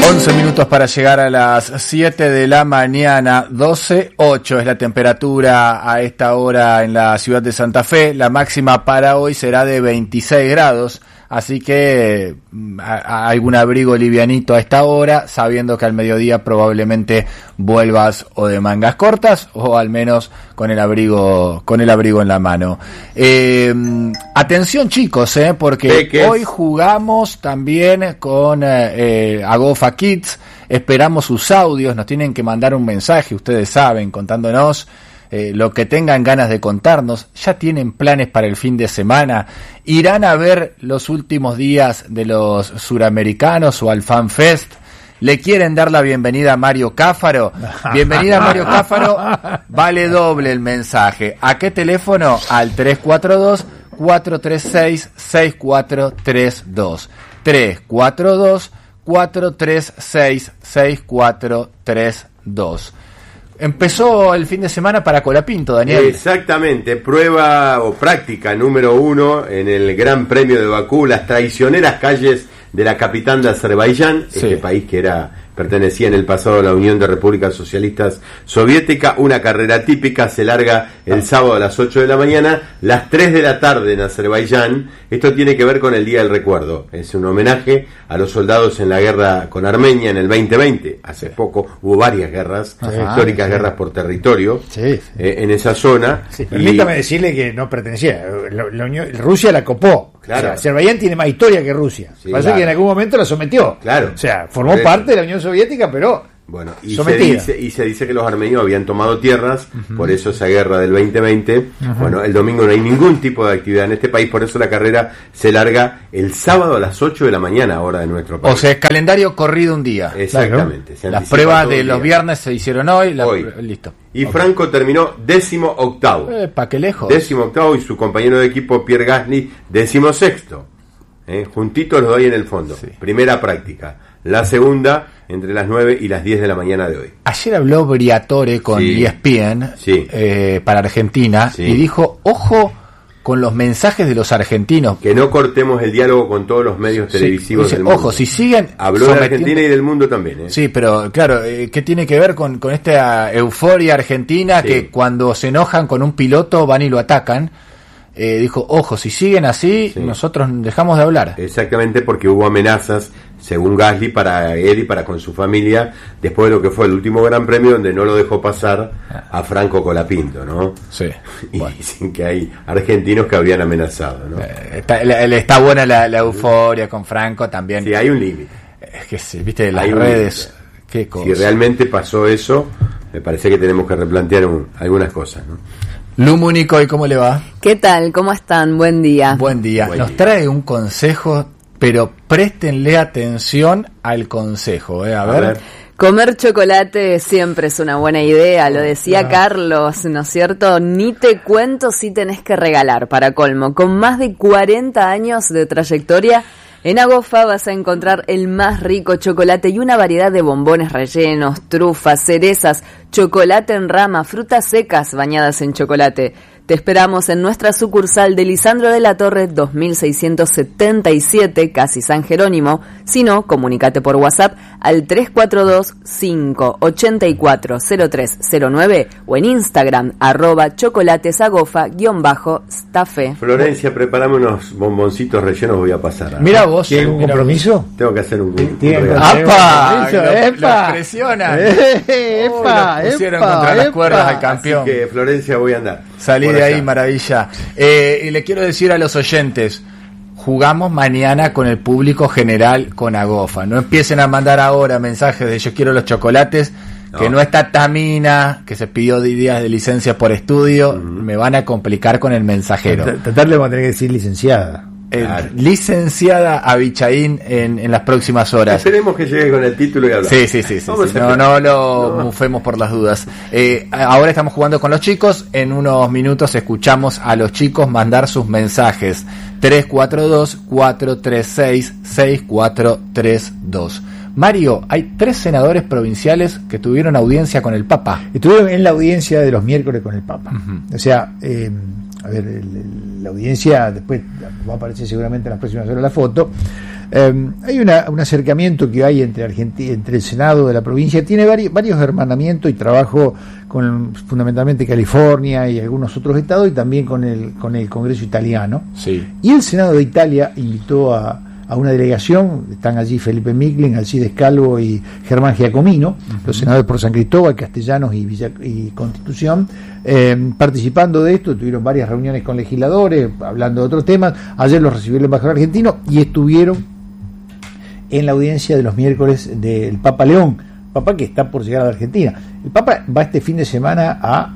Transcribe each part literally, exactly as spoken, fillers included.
once minutos para llegar a las siete de la mañana, doce ocho es la temperatura a esta hora en la ciudad de Santa Fe. La máxima para hoy será de veintiséis grados, así que a, a algún abrigo livianito a esta hora, sabiendo que al mediodía probablemente vuelvas o de mangas cortas o al menos con el abrigo con el abrigo en la mano. Eh, atención chicos, eh, porque hoy jugamos también con eh, Agofa Kids. Esperamos sus audios, nos tienen que mandar un mensaje, ustedes saben, contándonos eh, lo que tengan ganas de contarnos. Ya tienen planes para el fin de semana, irán a ver los últimos días de los suramericanos o al Fan Fest. ¿Le quieren dar la bienvenida a Mario Cáfaro? Bienvenida Mario Cáfaro, vale doble el mensaje. ¿A qué teléfono? Al tres cuatro dos, cuatro tres seis, seis cuatro tres dos. tres cuatro dos, cuatro tres seis, seis cuatro tres dos. Empezó el fin de semana para Colapinto, Daniel. Exactamente, prueba o práctica número uno en el Gran Premio de Bakú, las traicioneras calles de la capital de Azerbaiyán, sí. Este país que era pertenecía en el pasado a la Unión de Repúblicas Socialistas Soviéticas. Una carrera típica se larga el sábado a las ocho de la mañana, las tres de la tarde en Azerbaiyán. Esto tiene que ver con el Día del Recuerdo. Es un homenaje a los soldados en la guerra con Armenia en el veinte veinte. Hace poco hubo varias guerras, Ajá, históricas sí. guerras por territorio sí, sí. Eh, en esa zona. Sí, permítame y... decirle que no pertenecía. La, la Unión, Rusia la copó. Claro. O sea, Azerbaiyán tiene más historia que Rusia. Sí, Parece claro. que en algún momento la sometió. Claro. O sea, formó parte de la Unión Soviética, pero bueno, y se, dice, y se dice que los armenios habían tomado tierras, uh-huh. por eso esa guerra del veinte veinte. Uh-huh. Bueno, el domingo no hay ningún tipo de actividad en este país, por eso la carrera se larga el sábado a las ocho de la mañana, hora de nuestro país. O sea, es calendario corrido un día. Exactamente. Claro. Las pruebas de los viernes se hicieron hoy. La, hoy. Listo. Y okay. Franco terminó décimo octavo. Eh, ¿Para qué lejos? Décimo octavo y su compañero de equipo Pierre Gasly décimo sexto. Eh, juntitos los doy en el fondo. Sí. Primera práctica. La segunda entre las nueve y las diez de la mañana de hoy. Ayer habló Briatore con sí. E S P N sí. eh, para Argentina sí. y dijo, ojo con los mensajes de los argentinos. Que no cortemos el diálogo con todos los medios sí. televisivos dice, del mundo. Ojo, si siguen... Habló de Argentina y del mundo también. ¿eh? Sí, pero claro, eh, ¿qué tiene que ver con, con esta euforia argentina sí. que cuando se enojan con un piloto van y lo atacan? Eh, dijo, ojo, si siguen así, sí. nosotros dejamos de hablar. Exactamente, porque hubo amenazas, según Gasly, para él y para con su familia, después de lo que fue el último Gran Premio, donde no lo dejó pasar a Franco Colapinto, ¿no? Sí. Y bueno. dicen que hay argentinos que habían amenazado, ¿no? Eh, está, está buena la, la euforia con Franco también. Sí, hay un límite. Es que sí, viste, las hay redes, qué cosa. Si realmente pasó eso, me parece que tenemos que replantear un, algunas cosas, ¿no? Lu Múnico, ¿y cómo le va? ¿Qué tal? ¿Cómo están? Buen día. Buen día. Buen Nos día. trae un consejo, pero préstenle atención al consejo, ¿eh? A, a ver. ver. Comer chocolate siempre es una buena idea, lo decía claro. Carlos, ¿no es cierto? Ni te cuento si tenés que regalar, para colmo. Con más de cuarenta años de trayectoria, en Agofa vas a encontrar el más rico chocolate y una variedad de bombones rellenos, trufas, cerezas, chocolate en rama, frutas secas bañadas en chocolate. Te esperamos en nuestra sucursal de Lisandro de la Torre dos mil seiscientos setenta y siete, casi San Jerónimo. Si no, comunícate por WhatsApp al tres cuatro dos, cinco ocho cuatro, cero tres cero nueve o en Instagram, arroba chocolatesagofa, guión bajo, stafe. Florencia, preparame unos bomboncitos rellenos, voy a pasar. ¿Ah? Mira vos. ¿Tiene un compromiso? Tengo que hacer un, un, un ¡apa! Lo, lo presionan. Eh, epa, lo pusieron epa, contra epa. las cuerdas al campeón. Así que, Florencia, voy a andar. Salí de ahí, maravilla. Eh, y le quiero decir a los oyentes, jugamos mañana con el público general con Agofa. No empiecen a mandar ahora mensajes de yo quiero los chocolates, no. que no está Tamina, que se pidió días de licencia por estudio, uh-huh. me van a complicar con el mensajero. Tratarle vamos a tener que decir licenciada. Eh, claro. Licenciada Abichaín en, en las próximas horas. Esperemos que llegue con el título y hablamos. Sí, sí, sí, sí, sí. No, no lo no. mufemos por las dudas. Eh, ahora estamos jugando con los chicos. En unos minutos escuchamos a los chicos mandar sus mensajes. tres cuatro dos, cuatro tres seis, seis cuatro tres dos. Mario, hay tres senadores provinciales que tuvieron audiencia con el Papa. Estuvieron en la audiencia de los miércoles con el Papa. Uh-huh. O sea, eh, a ver, el, el, la audiencia, después va a aparecer seguramente en las próximas horas la foto, Eh, hay una, un acercamiento que hay entre Argentina, entre el Senado de la provincia, tiene varios, varios hermanamientos y trabajo con fundamentalmente California y algunos otros estados, y también con el con el Congreso italiano. Sí. Y el Senado de Italia invitó a, a una delegación, están allí Felipe Micklin, Alcides Calvo y Germán Giacomino, uh-huh. los senadores por San Cristóbal, Castellanos y, Villa, y Constitución, eh, participando de esto. Tuvieron varias reuniones con legisladores, hablando de otros temas. Ayer los recibió el embajador argentino y estuvieron en la audiencia de los miércoles del Papa León, Papa que está por llegar a la Argentina. El Papa va este fin de semana a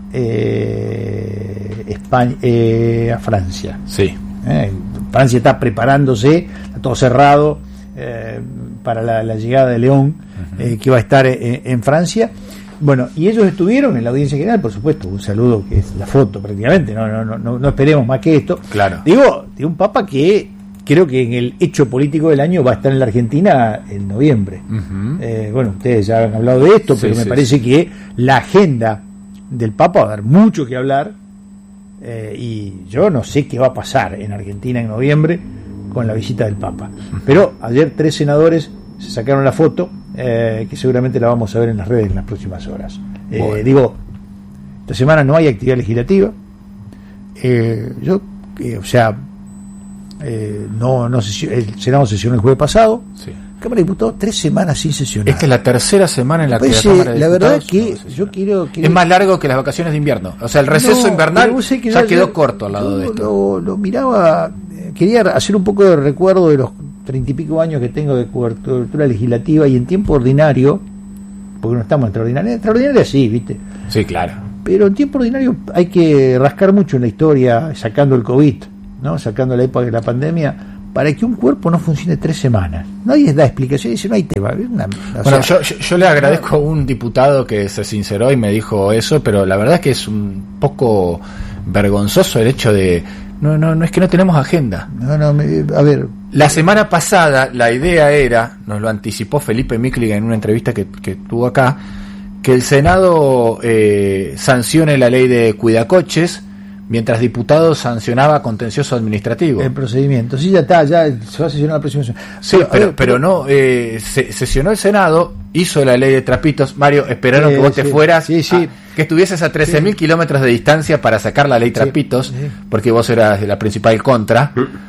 eh, España, eh, a Francia. Sí. Eh, Francia está preparándose, está todo cerrado eh, para la, la llegada de León, uh-huh. eh, que va a estar en, en Francia. Bueno, y ellos estuvieron en la audiencia general, por supuesto, un saludo que es la foto prácticamente, no, no, no, no, no esperemos más que esto. Claro. Digo, de un Papa que creo que en el hecho político del año va a estar en la Argentina en noviembre. Uh-huh. Eh, bueno, ustedes ya han hablado de esto, sí, pero me sí, parece sí. que la agenda del Papa va a dar mucho que hablar, eh, y yo no sé qué va a pasar en Argentina en noviembre con la visita del Papa. Uh-huh. Pero ayer tres senadores se sacaron la foto, eh, que seguramente la vamos a ver en las redes en las próximas horas. Eh, bueno. Digo, esta semana no hay actividad legislativa. Eh, yo, eh, o sea... Eh, no, no sesio- el Senado sesionó el jueves pasado. Sí. Cámara de Diputados tres semanas sin sesionar. Esta es la tercera semana en la que pues, la Cámara de la Diputados verdad que no yo quiero, quiero es más largo que las vacaciones de invierno. O sea, el receso no, invernal que ya yo, quedó yo, corto al lado yo de esto. Lo, lo miraba, eh, quería hacer un poco de recuerdo de los treinta y pico años que tengo de cobertura legislativa, y en tiempo ordinario, porque no estamos en extraordinaria, en extraordinaria sí, ¿viste? Sí, claro. Pero en tiempo ordinario hay que rascar mucho en la historia, sacando el COVID, ¿no? Sacando la época de la pandemia, para que un cuerpo no funcione tres semanas. Nadie da explicación, dice, no hay tema. Una, bueno, sea, yo, yo, yo le agradezco a un diputado que se sinceró y me dijo eso, pero la verdad es que es un poco vergonzoso el hecho de... No, no, no es que no tenemos agenda. No, no, me, a ver... La semana pasada la idea era, nos lo anticipó Felipe Micklin en una entrevista que, que tuvo acá, que el Senado eh, sancione la ley de cuidacoches, mientras diputado sancionaba contencioso administrativo. El procedimiento. Sí, ya está, ya se va a sesionar la próxima semana. Sí, pero, pero, pero no, eh, se, sesionó el Senado, hizo la ley de trapitos. Mario, esperaron eh, que vos sí, te fueras, sí, sí. A, que estuvieses a trece mil sí. kilómetros de distancia para sacar la ley trapitos, sí, sí. porque vos eras la principal contra.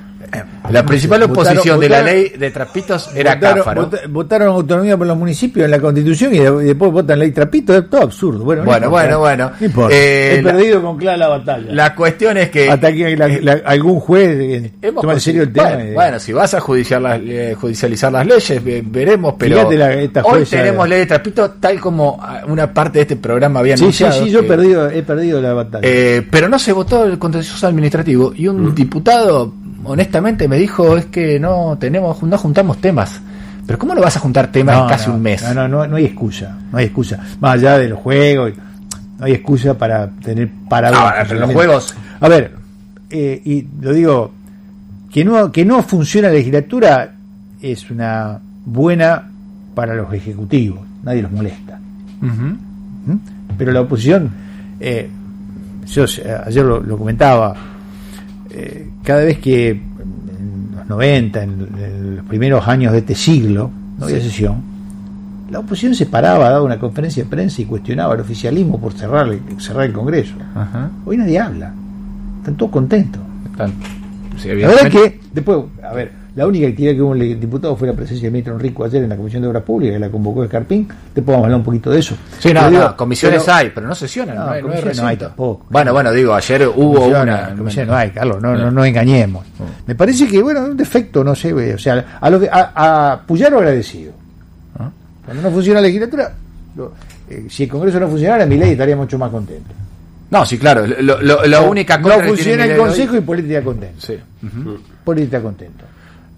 La principal oposición votaron, de votaron, la ley de trapitos era votaron, Cáfaro. Vota, votaron autonomía por los municipios en la Constitución y, de, y después votan ley trapitos, es todo absurdo. Bueno, bueno, no bueno, bueno. No importa. Eh, He la, perdido con clara la batalla. La cuestión es que... Hasta que la, la, algún juez toma en serio el tema. Bueno, bueno, si vas a judiciar las, eh, judicializar las leyes, eh, veremos, pero la, esta hoy tenemos ley de trapitos tal como una parte de este programa había sí, anunciado. Sí, sí, yo que, he, perdido, he perdido la batalla. Eh, pero no se votó el contencioso administrativo y un mm. diputado... honestamente me dijo, es que no tenemos no juntamos temas. Pero ¿cómo no vas a juntar temas no, en casi no, un mes? No, no, no, no hay excusa, no hay excusa. Más allá de los juegos, no hay excusa para tener parados. Ah, pero los juegos. A ver, eh, y lo digo, que no que no funciona la legislatura es una buena para los ejecutivos, nadie los molesta. Uh-huh. ¿Mm? Pero la oposición, eh, yo ayer lo, lo comentaba. Eh, cada vez que en los noventa, en, en los primeros años de este siglo, no había sí. sesión, la oposición se paraba, daba una conferencia de prensa y cuestionaba el oficialismo por cerrar el, cerrar el Congreso. Ajá. Hoy nadie habla, están todos contentos. Están, sí, la verdad es que, después, a ver, la única actividad que hubo en el diputado fue la presencia del ministro Enrico ayer en la Comisión de Obras Públicas, que la convocó Escarpín. Después vamos a hablar un poquito de eso. Sí, no, digo, no comisiones pero, hay, pero no sesionan. No, no, hay, no, hay, no hay tampoco. Bueno, bueno, digo, ayer hubo una. Comisiones no hay, Carlos, no, no, no engañemos. No. Me parece que, bueno, un defecto, no sé, o sea, a, lo que, a, a Puyaro agradecido. ¿Ah? Cuando no funciona la legislatura, lo, eh, si el Congreso no funcionara, Milei estaría mucho más contento. No, sí, claro, lo, lo, la única cosa. No funciona el Consejo hoy... y política contento. Sí. Uh-huh. Política contento.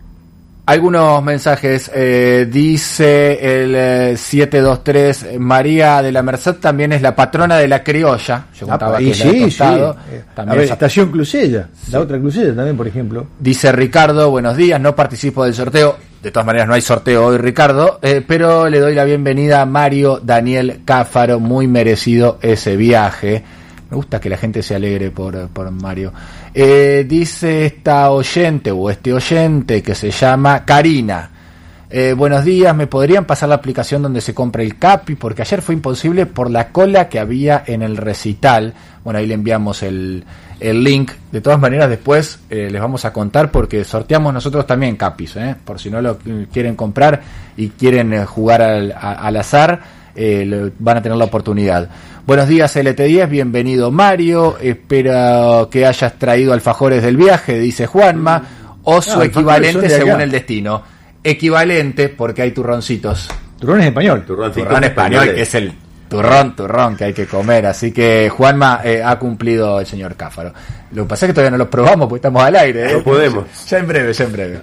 Algunos mensajes, eh, dice el eh, siete dos tres, María de la Merced también es la patrona de la criolla. Yo contaba ah, que sí, costado, sí. También a ver, Estación Clusella, sí. La otra Clusella también, por ejemplo. Dice Ricardo, buenos días, no participo del sorteo. De todas maneras no hay sorteo hoy, Ricardo, eh, pero le doy la bienvenida a Mario Daniel Cáfaro, muy merecido ese viaje. Me gusta que la gente se alegre por, por Mario. Eh, dice esta oyente o este oyente que se llama Karina. Eh, buenos días, ¿me podrían pasar la aplicación donde se compra el Capi? Porque ayer fue imposible por la cola que había en el recital. Bueno, ahí le enviamos el, el link. De todas maneras, después eh, les vamos a contar porque sorteamos nosotros también Capis, ¿eh? Por si no lo quieren comprar y quieren eh, jugar al, a, al azar, eh, lo, van a tener la oportunidad. Buenos días, L T diez, bienvenido Mario. Espero que hayas traído alfajores del viaje, dice Juanma, o su no, equivalente según el destino. Equivalente, porque hay turroncitos. Turrón es español. Turroncitos turrón español, españoles. Que es el turrón, turrón que hay que comer. Así que Juanma eh, ha cumplido el señor Cáfaro. Lo que pasa es que todavía no los probamos porque estamos al aire. ¿eh? No podemos. Ya en breve, ya en breve.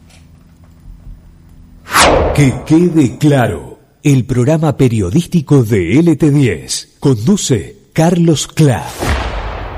Que quede claro, el programa periodístico de L T diez conduce Carlos Clark.